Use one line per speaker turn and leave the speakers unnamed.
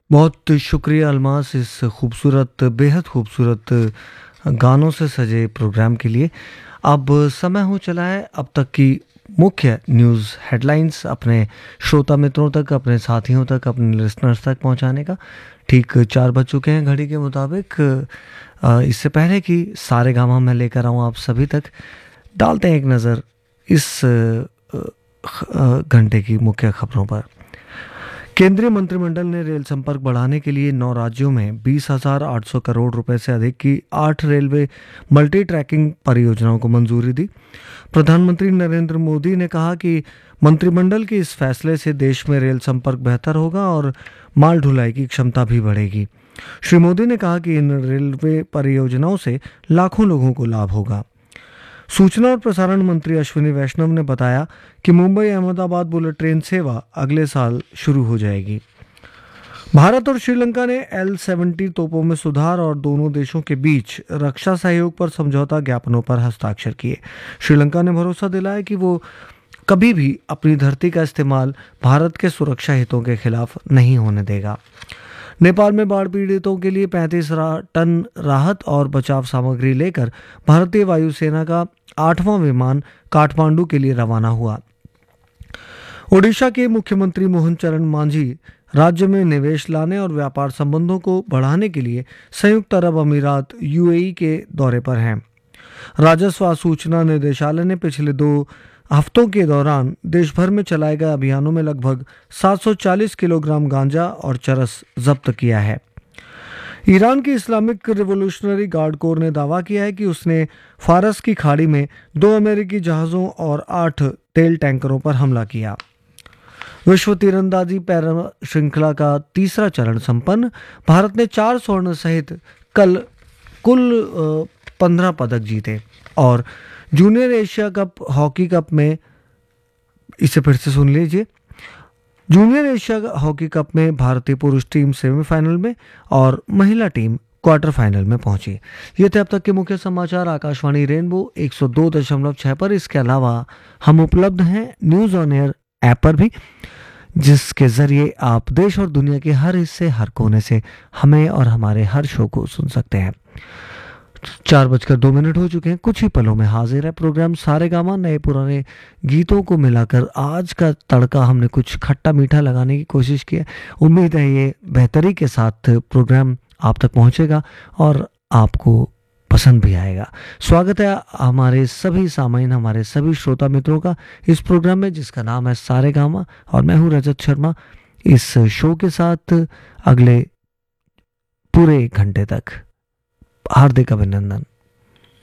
बहुत शुक्रिया अलमास इस खूबसूरत बेहद खूबसूरत गानों से सजे प्रोग्राम के लिए। अब समय हो चला है अब तक की मुख्य न्यूज़ हेडलाइंस अपने श्रोता मित्रों तक, अपने साथियों तक, अपने लिसनर्स तक पहुंचाने का। ठीक 4 बज चुके हैं घड़ी के मुताबिक। इससे पहले कि सारे गामा मैं लेकर आऊँ आप सभी तक, डालते हैं एक नज़र इस घंटे की मुख्य खबरों पर। केंद्रीय मंत्रिमंडल ने रेल संपर्क बढ़ाने के लिए 9 राज्यों में 20,800 करोड़ रुपए से अधिक की 8 रेलवे मल्टी ट्रैकिंग परियोजनाओं को मंजूरी दी। प्रधानमंत्री नरेंद्र मोदी ने कहा कि मंत्रिमंडल के इस फैसले से देश में रेल संपर्क बेहतर होगा और माल ढुलाई की क्षमता भी बढ़ेगी। श्री मोदी ने कहा कि इन रेलवे परियोजनाओं से लाखों लोगों को लाभ होगा। सूचना और प्रसारण मंत्री अश्विनी वैष्णव ने बताया कि मुंबई अहमदाबाद बुलेट ट्रेन सेवा अगले साल शुरू हो जाएगी। भारत और श्रीलंका ने L-70 तोपों में सुधार और दोनों देशों के बीच रक्षा सहयोग पर समझौता ज्ञापनों पर हस्ताक्षर किए। श्रीलंका ने भरोसा दिलाया कि वो कभी भी अपनी धरती का इस्तेमाल भारत के सुरक्षा हितों के खिलाफ नहीं होने देगा। नेपाल में बाढ़ पीड़ितों के लिए 35 टन राहत और बचाव सामग्री लेकर भारतीय वायुसेना का 8वां विमान काठमांडू के लिए रवाना हुआ। ओडिशा के मुख्यमंत्री मोहन चरण मांझी राज्य में निवेश लाने और व्यापार संबंधों को बढ़ाने के लिए संयुक्त अरब अमीरात UAE के दौरे पर हैं। राजस्व और सूचना निदेशालय ने पिछले 2 हफ्तों के दौरान देश भर में चलाए गए अभियानों में लगभग 740 किलोग्राम गांजा और चरस जब्त किया है। ईरान की इस्लामिक रिवॉल्यूशनरी गार्ड कोर ने दावा किया है कि उसने फारस की खाड़ी में 2 अमेरिकी जहाज़ों और 8 तेल टैंकरों पर हमला किया। विश्व तीरंदाजी पैरा श्रृंखला का तीसरा चरण संपन्न। भारत ने 4 स्वर्ण सहित कुल 15 पदक जीते और junior Asia cup hockey cup में, इसे फिर से सुन लीजिए, जूनियर एशिया हॉकी कप में भारतीय पुरुष टीम सेमीफाइनल में और महिला टीम क्वार्टर फाइनल में पहुंची। ये थे अब तक के मुख्य समाचार आकाशवाणी रेनबो 102.6 पर। इसके अलावा हम उपलब्ध हैं न्यूज़ ऑन एयर ऐप पर भी, जिसके जरिए आप देश और दुनिया के हर हिस्से हर कोने से हमें और हमारे हर शो को सुन सकते हैं। 4:02 हो चुके हैं। कुछ ही पलों में हाजिर है प्रोग्राम सारे गामा। नए पुराने गीतों को मिलाकर आज का तड़का हमने कुछ खट्टा मीठा लगाने की कोशिश की है। उम्मीद है ये बेहतरी के साथ प्रोग्राम आप तक पहुंचेगा और आपको पसंद भी आएगा। स्वागत है हमारे सभी सामाइन, हमारे सभी श्रोता मित्रों का इस प्रोग्राम में, जिसका नाम है सारे गामा, और मैं हूँ रजत शर्मा। इस शो के साथ अगले पूरे 1 घंटे तक हार्दिक अभिनंदन।